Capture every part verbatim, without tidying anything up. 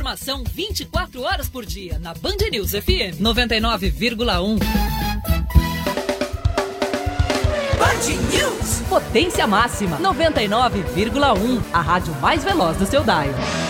Informação vinte e quatro horas por dia na Band News F M noventa e nove vírgula um. Band News. Potência máxima noventa e nove vírgula um. A rádio mais veloz do seu dial.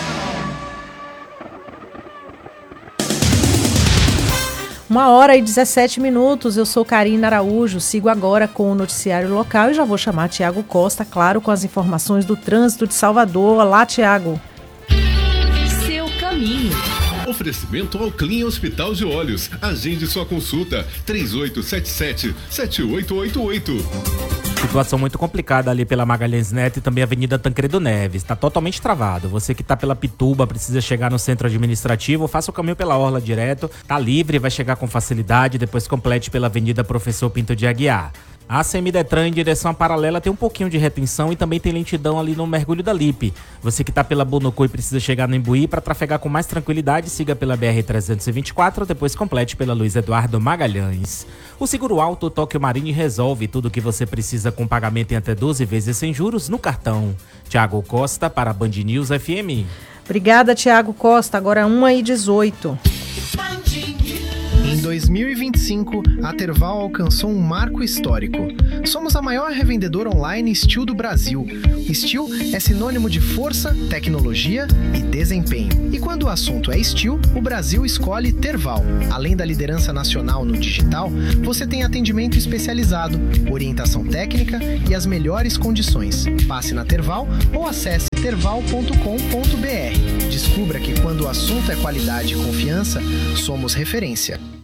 Uma hora e dezessete minutos, eu sou Karina Araújo, sigo agora com o noticiário local e já vou chamar Tiago Costa, claro, com as informações do trânsito de Salvador. Olá, Tiago. Seu caminho. Oferecimento ao Clean Hospital de Olhos. Agende sua consulta, três oito sete sete, sete oito oito oito. Situação muito complicada ali pela Magalhães Neto e também a Avenida Tancredo Neves. Está totalmente travado. Você que está pela Pituba, precisa chegar no centro administrativo, faça o caminho pela orla direto. Tá livre, vai chegar com facilidade. Depois complete pela Avenida Professor Pinto de Aguiar. A Semidetran em direção à paralela tem um pouquinho de retenção e também tem lentidão ali no Mergulho da Lipe. Você que está pela Bonocô e precisa chegar no Imbuí, para trafegar com mais tranquilidade, siga pela B R trezentos e vinte e quatro, depois complete pela Luiz Eduardo Magalhães. O Seguro Alto Tóquio Marine resolve tudo o que você precisa com pagamento em até doze vezes sem juros no cartão. Tiago Costa para a Band News F M. Obrigada, Tiago Costa. Agora uma e dezoito. Em dois mil e vinte e cinco, a Terval alcançou um marco histórico. Somos a maior revendedora online Steel do Brasil. Steel é sinônimo de força, tecnologia e desempenho. E quando o assunto é Steel, o Brasil escolhe Terval. Além da liderança nacional no digital, você tem atendimento especializado, orientação técnica e as melhores condições. Passe na Terval ou acesse terval ponto com ponto b r. Descubra que quando o assunto é qualidade e confiança, somos referência.